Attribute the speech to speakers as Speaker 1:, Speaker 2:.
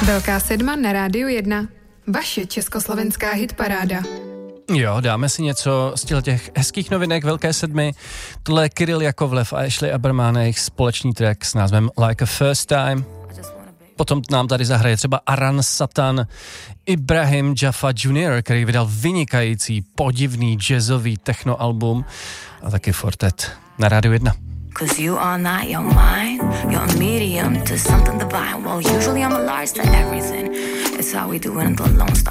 Speaker 1: Velká sedma na Rádiu 1. Vaše československá hitparáda.
Speaker 2: Jo, dáme si něco z těch hezkých novinek Velké sedmy. Tohle je Kirill Jakovlev a Ashley Aberman, jejich společný track s názvem Like a First Time. Potom nám tady zahraje třeba Aran Satan, Ibrahim Jaffa Jr., který vydal vynikající, podivný jazzový technoalbum a taky Fortet na Rádiu 1.
Speaker 3: Cause you are not your mind, you're a medium to something divine. Well, usually I'm a large to everything. It's how we do it in the Lone Star